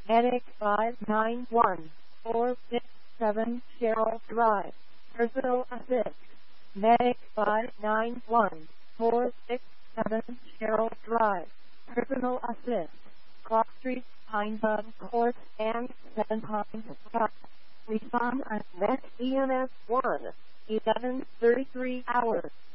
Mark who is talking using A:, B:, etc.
A: Medic 591467 Cheryl Drive. Personal assist. Medic 591467 Cheryl Drive. Personal assist. Clock Street, Pine Bud Court, and 7 Pines Scott. Respond at next EMS 1, 11:33 hours.